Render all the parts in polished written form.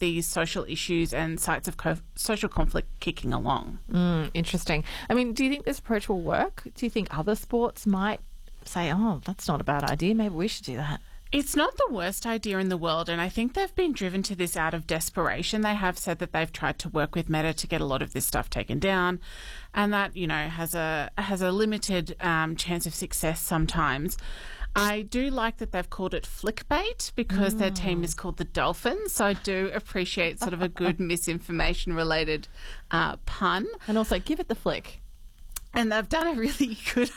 these social issues and sites of social conflict kicking along. Interesting. I mean, do you think this approach will work? Do you think other sports might say, oh, that's not a bad idea, maybe we should do that? It's not the worst idea in the world, and I think they've been driven to this out of desperation. They have said that they've tried to work with Meta to get a lot of this stuff taken down, and that, you know, has a limited chance of success sometimes. I do like that they've called it Flickbait because their team is called the Dolphins, so I do appreciate sort of a good misinformation-related pun. And also, give it the flick. And they've done a really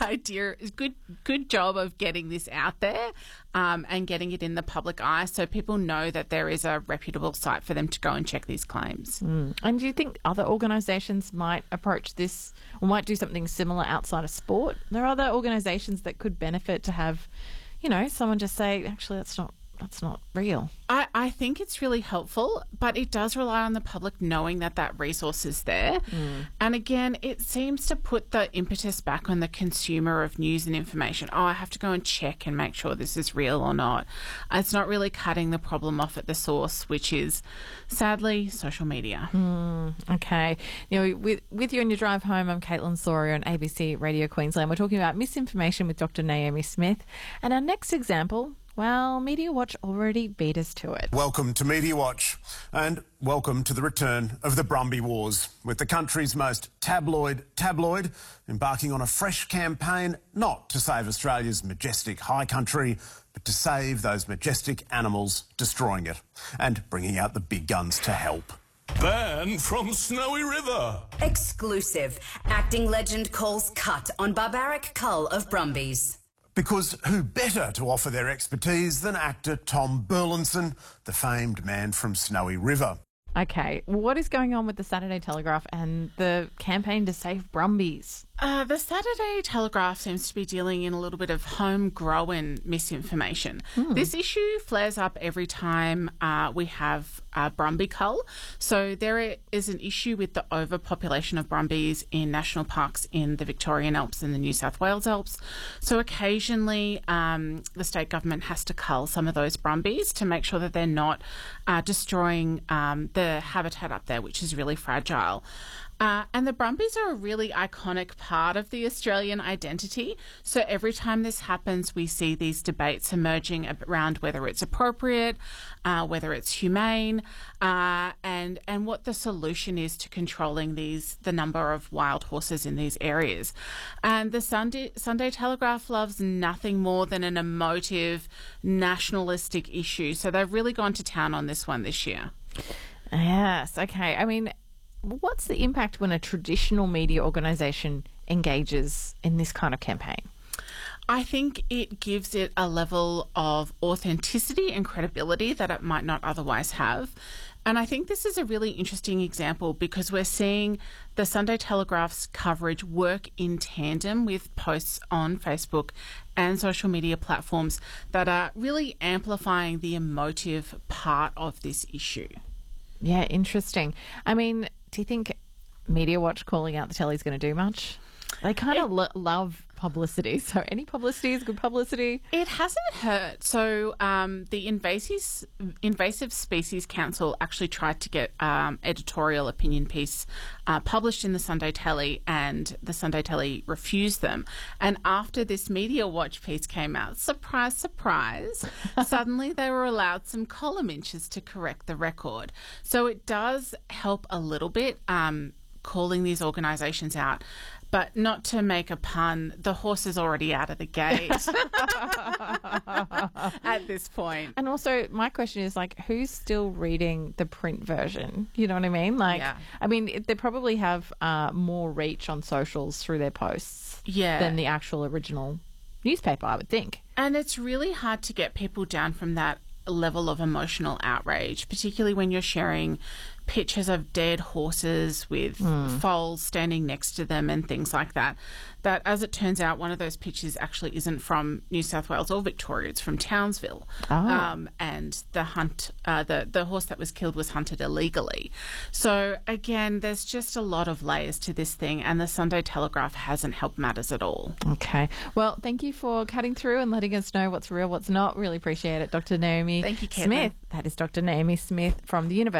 good job of getting this out there and getting it in the public eye so people know that there is a reputable site for them to go and check these claims. And do you think other organisations might approach this or might do something similar outside of sport? There are other organisations that could benefit to have, you know, someone just say, actually, that's not real. I think it's really helpful, but it does rely on the public knowing that resource is there. And again, it seems to put the impetus back on the consumer of news and information. Oh, I have to go and check and make sure this is real or not. It's not really cutting the problem off at the source, which is, sadly, social media. Okay. You know, with you on your drive home, I'm Caitlin Sawyer on ABC Radio Queensland. We're talking about misinformation with Dr. Naomi Smith. And our next example, well, Media Watch already beat us to it. Welcome to Media Watch, and welcome to the return of the Brumby Wars, with the country's most tabloid embarking on a fresh campaign not to save Australia's majestic high country, but to save those majestic animals destroying it, and bringing out the big guns to help. Ban from Snowy River. Exclusive. Acting legend calls cut on barbaric cull of Brumbies. Because who better to offer their expertise than actor Tom Burlinson, the famed man from Snowy River? Okay, what is going on with the Saturday Telegraph and the campaign to save Brumbies? The Saturday Telegraph seems to be dealing in a little bit of homegrown misinformation. This issue flares up every time we have Brumby cull. So there is an issue with the overpopulation of Brumbies in national parks in the Victorian Alps and the New South Wales Alps. So occasionally the state government has to cull some of those Brumbies to make sure that they're not destroying the habitat up there, which is really fragile. And the Brumbies are a really iconic part of the Australian identity. So every time this happens, we see these debates emerging around whether it's appropriate, whether it's humane, and what the solution is to controlling the number of wild horses in these areas. And the Sunday Telegraph loves nothing more than an emotive, nationalistic issue. So they've really gone to town on this one this year. Yes, okay. I mean, what's the impact when a traditional media organisation engages in this kind of campaign? I think it gives it a level of authenticity and credibility that it might not otherwise have. And I think this is a really interesting example because we're seeing the Sunday Telegraph's coverage work in tandem with posts on Facebook and social media platforms that are really amplifying the emotive part of this issue. Yeah, interesting. I mean, do you think Media Watch calling out the telly is going to do much? They kind of love publicity, so any publicity is good publicity. It hasn't hurt. So the Invasive Species Council actually tried to get editorial opinion piece published in the Sunday Telly, and the Sunday Telly refused them. And after this Media Watch piece came out, surprise, surprise, suddenly they were allowed some column inches to correct the record. So it does help a little bit calling these organisations out. But not to make a pun, the horse is already out of the gate at this point. And also, my question is, like, who's still reading the print version? You know what I mean? Like, yeah. I mean, they probably have more reach on socials through their posts than the actual original newspaper, I would think. And it's really hard to get people down from that level of emotional outrage, particularly when you're sharing pictures of dead horses with foals standing next to them and things like that. That, as it turns out, one of those pictures actually isn't from New South Wales or Victoria. It's from Townsville. And the horse that was killed was hunted illegally. So, again, there's just a lot of layers to this thing, and the Sunday Telegraph hasn't helped matters at all. Okay. Well, thank you for cutting through and letting us know what's real, what's not. Really appreciate it, Dr. Naomi Thank you, Caitlin. Smith. That is Dr. Naomi Smith from the University